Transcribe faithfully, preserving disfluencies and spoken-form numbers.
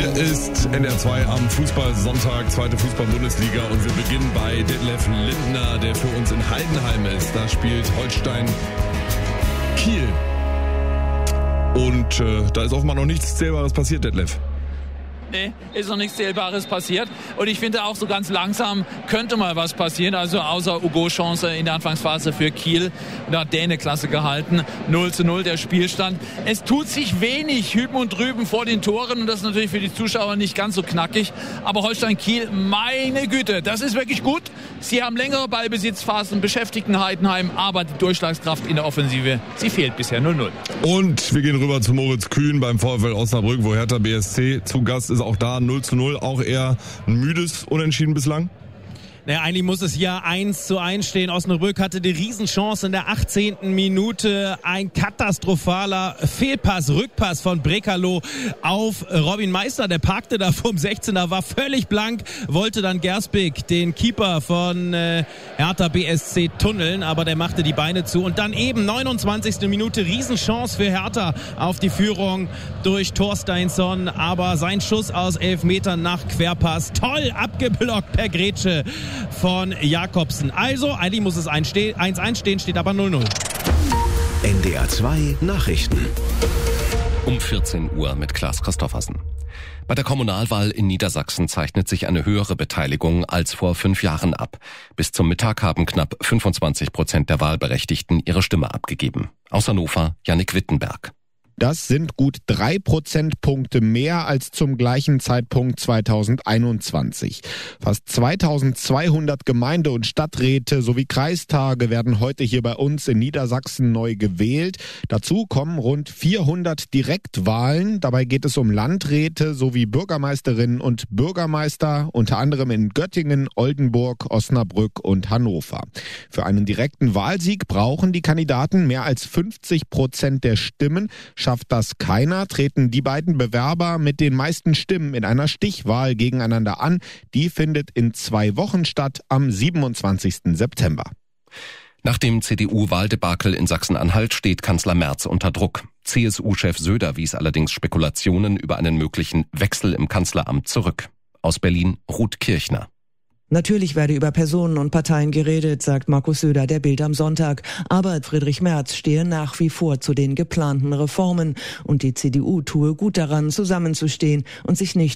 Hier ist N D R zwei am Fußballsonntag, zweite Fußball-Bundesliga und wir beginnen bei Detlef Lindner, der für uns in Heidenheim ist. Da spielt Holstein Kiel. Und äh, da ist offenbar noch nichts Zählbares passiert, Detlef. Nee, ist noch nichts Zählbares passiert. Und ich finde auch so ganz langsam könnte mal was passieren. Also außer Hugo Chance in der Anfangsphase für Kiel. Da hat Däne Klasse gehalten. null zu null der Spielstand. Es tut sich wenig hüben und drüben vor den Toren. Und das ist natürlich für die Zuschauer nicht ganz so knackig. Aber Holstein Kiel, meine Güte, das ist wirklich gut. Sie haben längere Ballbesitzphasen, beschäftigten Heidenheim. Aber die Durchschlagskraft in der Offensive, sie fehlt bisher null null. Und wir gehen rüber zu Moritz Kühn beim VfL Osnabrück, wo Hertha B S C zu Gast ist. Auch da null zu null, auch eher ein müdes Unentschieden bislang. Naja, eigentlich muss es ja eins zu eins stehen. Osnabrück hatte die Riesenchance in der achtzehnten Minute. Ein katastrophaler Fehlpass, Rückpass von Brekalo auf Robin Meister. Der parkte da vom sechzehner, war völlig blank, wollte dann Gersbeck, den Keeper von äh, Hertha B S C, tunneln, aber der machte die Beine zu. Und dann eben neunundzwanzigste Minute, Riesenchance für Hertha auf die Führung durch Thorsteinsson. Aber sein Schuss aus elf Metern nach Querpass, toll abgeblockt per Grätsche von Jakobsen. Also, eigentlich muss es eins eins stehen, steht aber null null. N D R zwei Nachrichten. Um vierzehn Uhr mit Klaas Christoffersen. Bei der Kommunalwahl in Niedersachsen zeichnet sich eine höhere Beteiligung als vor fünf Jahren ab. Bis zum Mittag haben knapp fünfundzwanzig Prozent der Wahlberechtigten ihre Stimme abgegeben. Aus Hannover, Jannik Wittenberg. Das sind gut drei Prozentpunkte mehr als zum gleichen Zeitpunkt zweitausendeinundzwanzig. Fast zweitausendzweihundert Gemeinde- und Stadträte sowie Kreistage werden heute hier bei uns in Niedersachsen neu gewählt. Dazu kommen rund vierhundert Direktwahlen. Dabei geht es um Landräte sowie Bürgermeisterinnen und Bürgermeister, unter anderem in Göttingen, Oldenburg, Osnabrück und Hannover. Für einen direkten Wahlsieg brauchen die Kandidaten mehr als fünfzig Prozent der Stimmen. Schafft das keiner, treten die beiden Bewerber mit den meisten Stimmen in einer Stichwahl gegeneinander an. Die findet in zwei Wochen statt, am siebenundzwanzigsten September. Nach dem C D U-Wahldebakel in Sachsen-Anhalt steht Kanzler Merz unter Druck. C S U-Chef Söder wies allerdings Spekulationen über einen möglichen Wechsel im Kanzleramt zurück. Aus Berlin, Ruth Kirchner. Natürlich werde über Personen und Parteien geredet, sagt Markus Söder der Bild am Sonntag. Aber Friedrich Merz stehe nach wie vor zu den geplanten Reformen. Und die C D U tue gut daran, zusammenzustehen und sich nicht